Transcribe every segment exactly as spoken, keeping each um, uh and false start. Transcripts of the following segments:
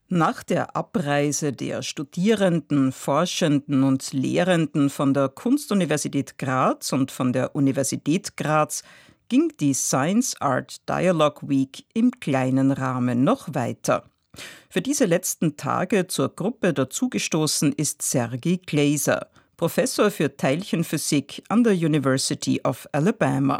Nach der Abreise der Studierenden, Forschenden und Lehrenden von der Kunstuniversität Graz und von der Universität Graz ging die Science Art Dialogue Week im kleinen Rahmen noch weiter. Für diese letzten Tage zur Gruppe dazugestoßen ist Sergei Glaser, Professor für Teilchenphysik an der University of Alabama.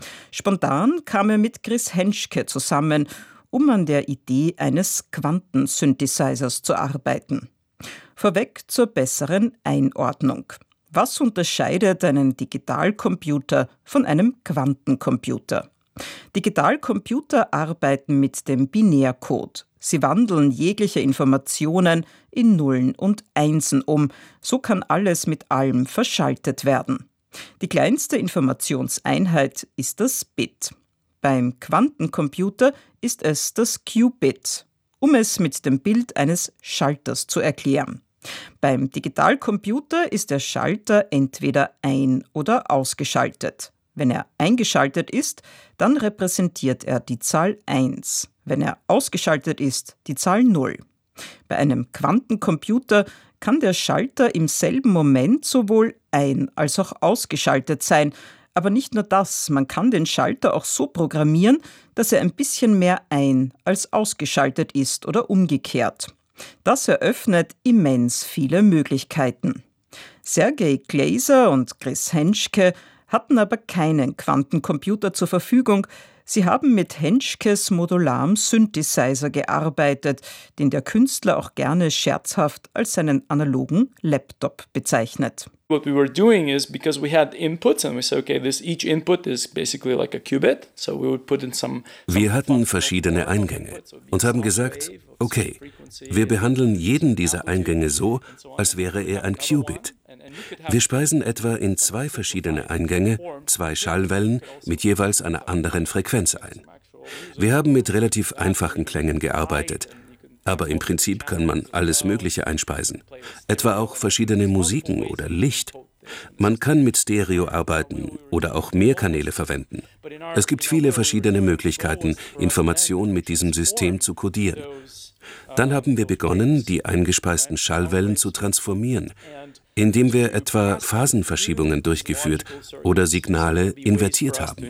Spontan kam er mit Chris Henschke zusammen, um an der Idee eines Quantensynthesizers zu arbeiten. Vorweg zur besseren Einordnung. Was unterscheidet einen Digitalcomputer von einem Quantencomputer? Digitalcomputer arbeiten mit dem Binärcode. Sie wandeln jegliche Informationen in Nullen und Einsen um. So kann alles mit allem verschaltet werden. Die kleinste Informationseinheit ist das Bit. Beim Quantencomputer ist es das Qubit, um es mit dem Bild eines Schalters zu erklären. Beim Digitalcomputer ist der Schalter entweder ein- oder ausgeschaltet. Wenn er eingeschaltet ist, dann repräsentiert er die Zahl eins. Wenn er ausgeschaltet ist, die Zahl null. Bei einem Quantencomputer kann der Schalter im selben Moment sowohl ein- als auch ausgeschaltet sein. Aber nicht nur das, man kann den Schalter auch so programmieren, dass er ein bisschen mehr ein- als ausgeschaltet ist oder umgekehrt. Das eröffnet immens viele Möglichkeiten. Sergei Glaser und Chris Henschke hatten aber keinen Quantencomputer zur Verfügung. Sie haben mit Henschkes modularem Synthesizer gearbeitet, den der Künstler auch gerne scherzhaft als seinen analogen Laptop bezeichnet. What we were doing is, because we had inputs and we said, okay, this each input is basically like a qubit, so we would put in some. Wir hatten verschiedene Eingänge und haben gesagt, okay, wir behandeln jeden dieser Eingänge so, als wäre er ein Qubit. Wir speisen etwa in zwei verschiedene Eingänge zwei Schallwellen mit jeweils einer anderen Frequenz ein. Wir haben mit relativ einfachen Klängen gearbeitet. Aber im Prinzip kann man alles Mögliche einspeisen, etwa auch verschiedene Musiken oder Licht. Man kann mit Stereo arbeiten oder auch Mehrkanäle verwenden. Es gibt viele verschiedene Möglichkeiten, Informationen mit diesem System zu kodieren. Dann haben wir begonnen, die eingespeisten Schallwellen zu transformieren, indem wir etwa Phasenverschiebungen durchgeführt oder Signale invertiert haben.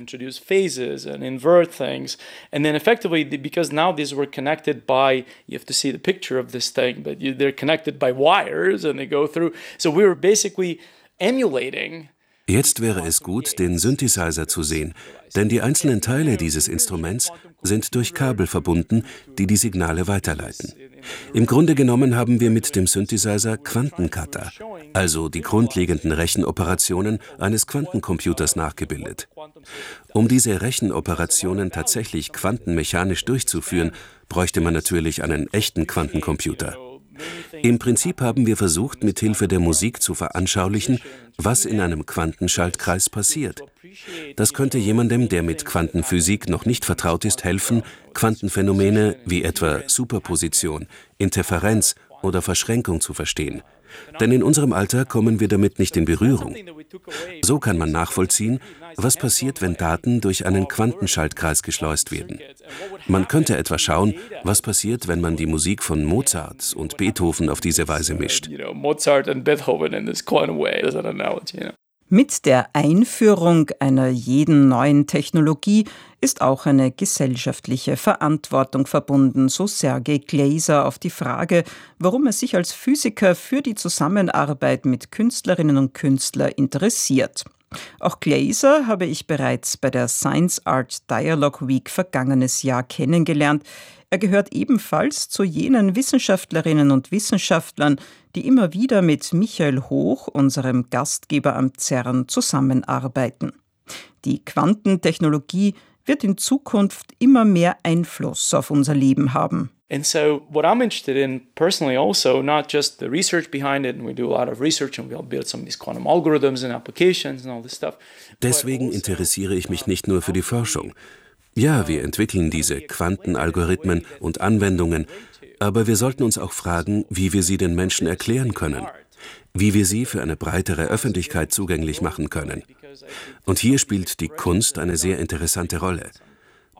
And then effectively, because now these were connected by, you have to see the picture of this thing, but they're connected by wires and they go through. So we were basically emulating. Jetzt wäre es gut, den Synthesizer zu sehen, denn die einzelnen Teile dieses Instruments sind durch Kabel verbunden, die die Signale weiterleiten. Im Grunde genommen haben wir mit dem Synthesizer Quantenkata, also die grundlegenden Rechenoperationen eines Quantencomputers nachgebildet. Um diese Rechenoperationen tatsächlich quantenmechanisch durchzuführen, bräuchte man natürlich einen echten Quantencomputer. Im Prinzip haben wir versucht, mit Hilfe der Musik zu veranschaulichen, was in einem Quantenschaltkreis passiert. Das könnte jemandem, der mit Quantenphysik noch nicht vertraut ist, helfen, Quantenphänomene wie etwa Superposition, Interferenz oder Verschränkung zu verstehen. Denn in unserem Alter kommen wir damit nicht in Berührung. So kann man nachvollziehen, was passiert, wenn Daten durch einen Quantenschaltkreis geschleust werden. Man könnte etwa schauen, was passiert, wenn man die Musik von Mozart und Beethoven auf diese Weise mischt. Mit der Einführung einer jeden neuen Technologie ist auch eine gesellschaftliche Verantwortung verbunden, so Sergei Glaser auf die Frage, warum er sich als Physiker für die Zusammenarbeit mit Künstlerinnen und Künstlern interessiert. Auch Glaser habe ich bereits bei der Science Art Dialogue Week vergangenes Jahr kennengelernt. Er gehört ebenfalls zu jenen Wissenschaftlerinnen und Wissenschaftlern, die immer wieder mit Michael Hoch, unserem Gastgeber am CERN, zusammenarbeiten. Die Quantentechnologie wird in Zukunft immer mehr Einfluss auf unser Leben haben. And so what I'm interested in personally also, not just the research behind it, and we do a lot of research and we'll build some of these quantum algorithms and applications and all this stuff. Deswegen interessiere ich mich nicht nur für die Forschung. Ja, wir entwickeln diese Quantenalgorithmen und Anwendungen, aber wir sollten uns auch fragen, wie wir sie den Menschen erklären können, wie wir sie für eine breitere Öffentlichkeit zugänglich machen können. Und hier spielt die Kunst eine sehr interessante Rolle.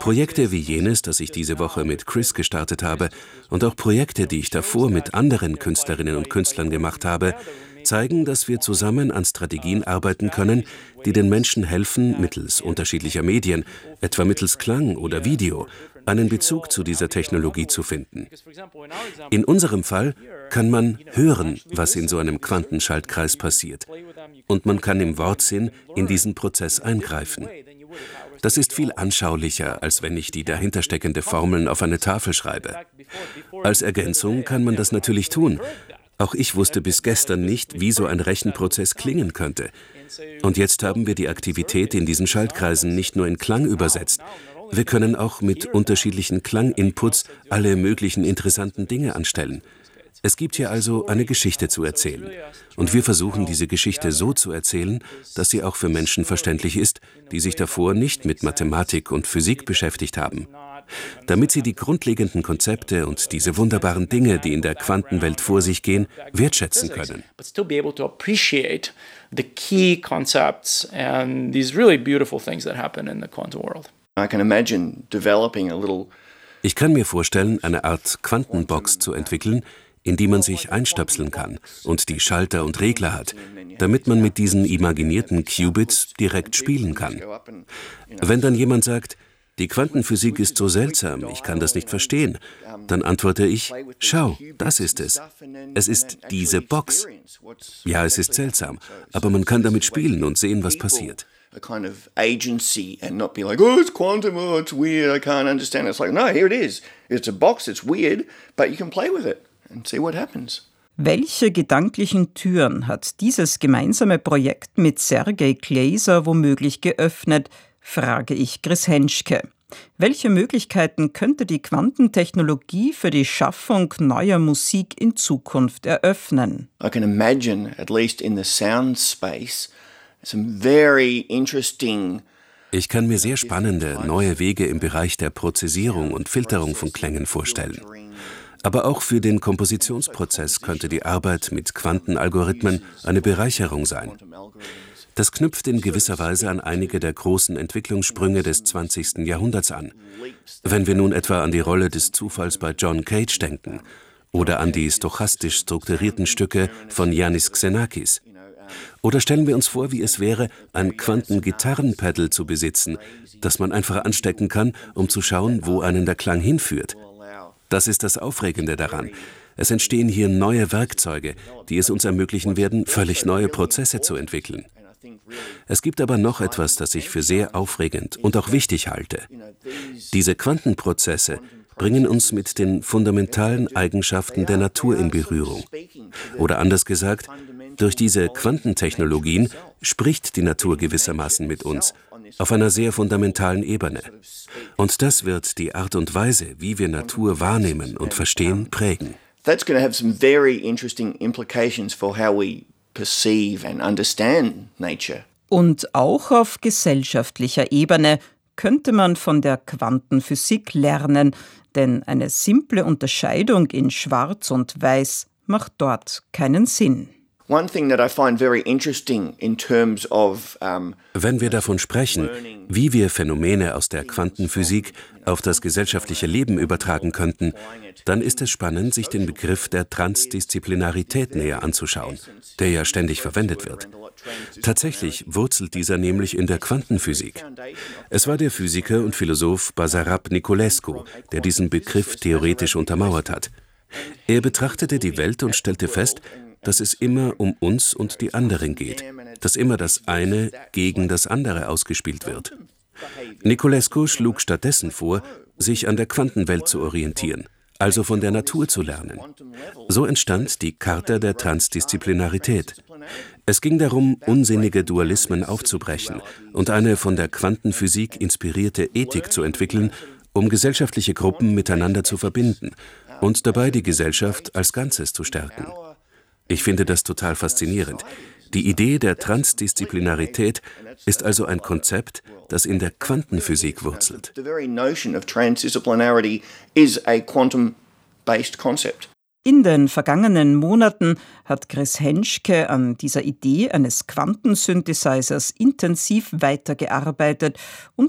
Projekte wie jenes, das ich diese Woche mit Chris gestartet habe, und auch Projekte, die ich davor mit anderen Künstlerinnen und Künstlern gemacht habe, zeigen, dass wir zusammen an Strategien arbeiten können, die den Menschen helfen, mittels unterschiedlicher Medien, etwa mittels Klang oder Video, einen Bezug zu dieser Technologie zu finden. In unserem Fall kann man hören, was in so einem Quantenschaltkreis passiert. Und man kann im Wortsinn in diesen Prozess eingreifen. Das ist viel anschaulicher, als wenn ich die dahintersteckende Formeln auf eine Tafel schreibe. Als Ergänzung kann man das natürlich tun. Auch ich wusste bis gestern nicht, wie so ein Rechenprozess klingen könnte. Und jetzt haben wir die Aktivität in diesen Schaltkreisen nicht nur in Klang übersetzt. Wir können auch mit unterschiedlichen Klanginputs alle möglichen interessanten Dinge anstellen. Es gibt hier also eine Geschichte zu erzählen. Und wir versuchen, diese Geschichte so zu erzählen, dass sie auch für Menschen verständlich ist, die sich davor nicht mit Mathematik und Physik beschäftigt haben. Damit sie die grundlegenden Konzepte und diese wunderbaren Dinge, die in der Quantenwelt vor sich gehen, wertschätzen können. Ich kann mir vorstellen, eine Art Quantenbox zu entwickeln, in die man sich einstöpseln kann und die Schalter und Regler hat, damit man mit diesen imaginierten Qubits direkt spielen kann. Wenn dann jemand sagt, die Quantenphysik ist so seltsam, ich kann das nicht verstehen, dann antworte ich, schau, das ist es. Es ist diese Box. Ja, es ist seltsam, aber man kann damit spielen und sehen, was passiert. A kind of agency and not be like, oh, it's quantum, oh, it's weird, I can't understand. It's like, no, here it is. It's a box, it's weird, but you can play with it and see what happens. Welche gedanklichen Türen hat dieses gemeinsame Projekt mit Sergei Glaser womöglich geöffnet, frage ich Chris Henschke. Welche Möglichkeiten könnte die Quantentechnologie für die Schaffung neuer Musik in Zukunft eröffnen? I can imagine, at least in the sound space, some very interesting. Ich kann mir sehr spannende, neue Wege im Bereich der Prozessierung und Filterung von Klängen vorstellen. Aber auch für den Kompositionsprozess könnte die Arbeit mit Quantenalgorithmen eine Bereicherung sein. Das knüpft in gewisser Weise an einige der großen Entwicklungssprünge des zwanzigsten Jahrhunderts an. Wenn wir nun etwa an die Rolle des Zufalls bei John Cage denken oder an die stochastisch strukturierten Stücke von Yannis Xenakis. Oder stellen wir uns vor, wie es wäre, ein Quantengitarrenpedal zu besitzen, das man einfach anstecken kann, um zu schauen, wo einen der Klang hinführt. Das ist das Aufregende daran. Es entstehen hier neue Werkzeuge, die es uns ermöglichen werden, völlig neue Prozesse zu entwickeln. Es gibt aber noch etwas, das ich für sehr aufregend und auch wichtig halte. Diese Quantenprozesse bringen uns mit den fundamentalen Eigenschaften der Natur in Berührung. Oder anders gesagt, durch diese Quantentechnologien spricht die Natur gewissermaßen mit uns, auf einer sehr fundamentalen Ebene. Und das wird die Art und Weise, wie wir Natur wahrnehmen und verstehen, prägen. That's going to have some very interesting implications for how we perceive and understand nature. Und auch auf gesellschaftlicher Ebene könnte man von der Quantenphysik lernen, denn eine simple Unterscheidung in Schwarz und Weiß macht dort keinen Sinn. One thing that I find very interesting in terms of um, Wenn wir davon sprechen, wie wir Phänomene aus der Quantenphysik auf das gesellschaftliche Leben übertragen könnten, dann ist es spannend, sich den Begriff der Transdisziplinarität näher anzuschauen, der ja ständig verwendet wird. Tatsächlich wurzelt dieser nämlich in der Quantenphysik. Es war der Physiker und Philosoph Basarab Nicolescu, der diesen Begriff theoretisch untermauert hat. Er betrachtete die Welt und stellte fest, dass es immer um uns und die anderen geht, dass immer das eine gegen das andere ausgespielt wird. Nicolescu schlug stattdessen vor, sich an der Quantenwelt zu orientieren, also von der Natur zu lernen. So entstand die Charta der Transdisziplinarität. Es ging darum, unsinnige Dualismen aufzubrechen und eine von der Quantenphysik inspirierte Ethik zu entwickeln, um gesellschaftliche Gruppen miteinander zu verbinden und dabei die Gesellschaft als Ganzes zu stärken. Ich finde das total faszinierend. Die Idee der Transdisziplinarität ist also ein Konzept, das in der Quantenphysik wurzelt. The very notion of transdisciplinarity is a quantum-based concept. In den vergangenen Monaten hat Chris Henschke an dieser Idee eines Quantensynthesizers intensiv weitergearbeitet und